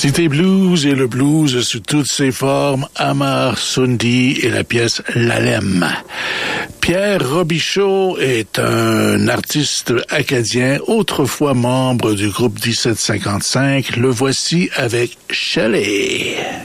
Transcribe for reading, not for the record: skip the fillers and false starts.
Cité Blues et le blues sous toutes ses formes, Amar Sundi et la pièce L'Alem. Pierre Robichaud est un artiste acadien, autrefois membre du groupe 1755. Le voici avec Shelley.